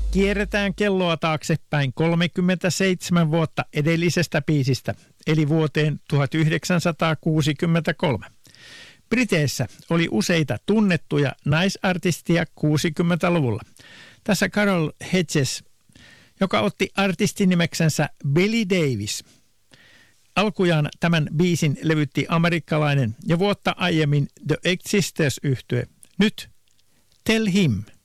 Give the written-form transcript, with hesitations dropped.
Kierretään kelloa taaksepäin 37 vuotta edellisestä biisistä, eli vuoteen 1963. Briteissä oli useita tunnettuja naisartistia 60-luvulla. Tässä Carol Hedges, joka otti artistinimeksensä Billie Davis. Alkujaan tämän biisin levytti amerikkalainen ja vuotta aiemmin The Existers-yhtye. Nyt Tell Him.